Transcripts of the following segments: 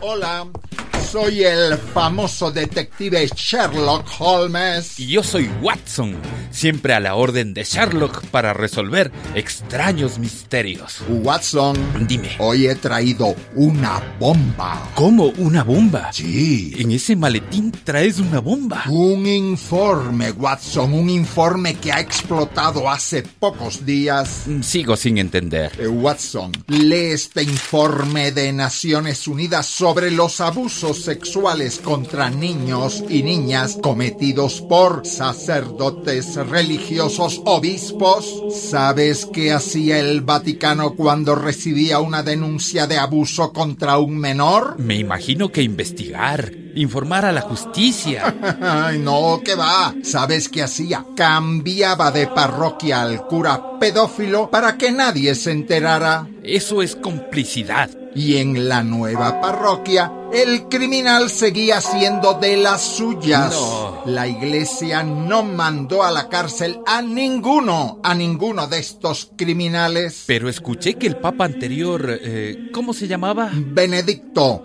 Hola, soy el famoso detective Sherlock Holmes. Y yo soy Watson, siempre a la orden de Sherlock para resolver extraños misterios. Watson, dime. Hoy he traído una bomba. ¿Cómo? ¿Una bomba? Sí. ¿En ese maletín traes una bomba? Un informe, Watson, un informe que ha explotado hace pocos días. Sigo sin entender. Watson, lee este informe de Naciones Unidas sobre los abusos sexuales contra niños y niñas cometidos por sacerdotes religiosos, obispos. ¿Sabes qué hacía el Vaticano cuando recibía una denuncia de abuso contra un menor? Me imagino que investigar, informar a la justicia. Ay, no, ¿qué va? ¿Sabes qué hacía? Cambiaba de parroquia al cura pedófilo para que nadie se enterara. Eso es complicidad. Y en la nueva parroquia, el criminal seguía siendo de las suyas. No. La iglesia no mandó a la cárcel a ninguno de estos criminales. Pero escuché que el papa anterior, ¿cómo se llamaba? Benedicto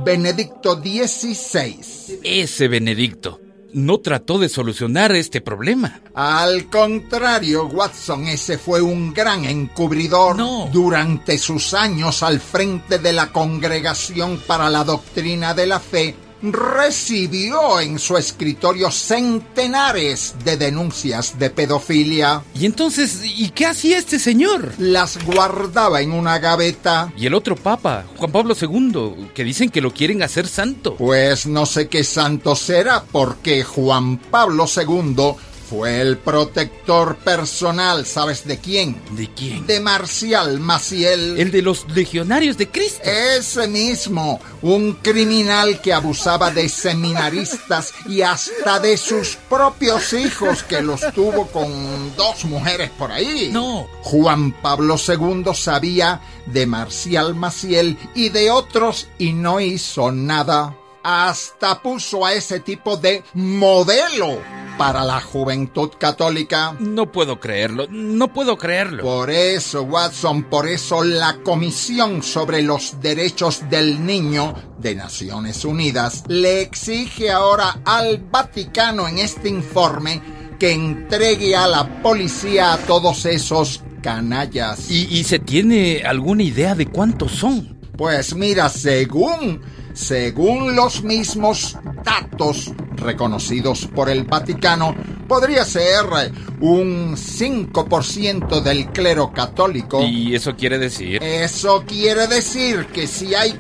XVI. Ese Benedicto no trató de solucionar este problema. Al contrario, Watson, ese fue un gran encubridor. No. Durante sus años al frente de la Congregación para la Doctrina de la Fe, recibió en su escritorio centenares de denuncias de pedofilia. ¿Y entonces, y qué hacía este señor? Las guardaba en una gaveta. ¿Y el otro papa, Juan Pablo II, que dicen que lo quieren hacer santo? Pues no sé qué santo será, porque Juan Pablo II fue el protector personal, ¿sabes de quién? ¿De quién? De Marcial Maciel. El de los legionarios de Cristo. Ese mismo, un criminal que abusaba de seminaristas y hasta de sus propios hijos, que los tuvo con 2 mujeres por ahí. No. Juan Pablo II sabía de Marcial Maciel y de otros y no hizo nada. Hasta puso a ese tipo de modelo para la juventud católica. No puedo creerlo. Por eso, Watson, por eso la Comisión sobre los Derechos del Niño de Naciones Unidas le exige ahora al Vaticano en este informe que entregue a la policía a todos esos canallas. ¿Y se tiene alguna idea de cuántos son? Pues mira, según los mismos datos reconocidos por el Vaticano, podría ser un 5% del clero católico. ¿Y eso quiere decir? Eso quiere decir que si hay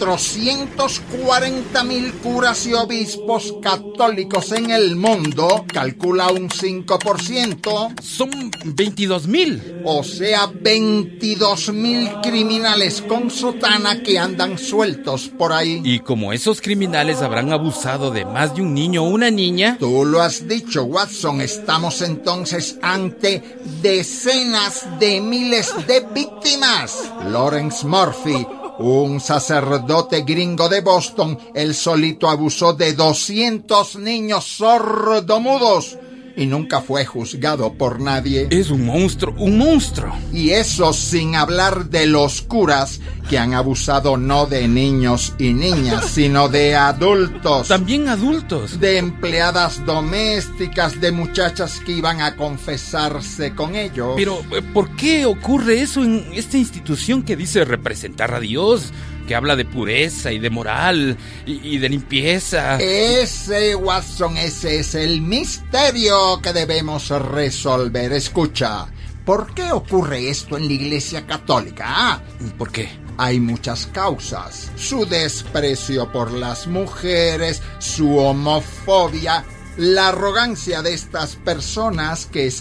440,000 curas y obispos católicos en el mundo, calcula un 5%. Son 22,000. O sea, 22,000 criminales con sotana que andan sueltos por ahí. Y como esos criminales habrán abusado de más de un niño o una niña... Tú lo has dicho, Watson, estamos entonces ante decenas de miles de víctimas. Lawrence Murphy, un sacerdote gringo de Boston, él solito abusó de 200 niños sordomudos y nunca fue juzgado por nadie. Es un monstruo. Y eso sin hablar de los curas que han abusado no de niños y niñas, sino de adultos. También adultos. De empleadas domésticas, de muchachas que iban a confesarse con ellos. Pero, ¿por qué ocurre eso en esta institución que dice representar a Dios? Que habla de pureza y de moral y de limpieza. Ese, Watson, ese es el misterio que debemos resolver. Escucha, ¿por qué ocurre esto en la Iglesia Católica? ¿Por qué? Hay muchas causas. Su desprecio por las mujeres, su homofobia, la arrogancia de estas personas que se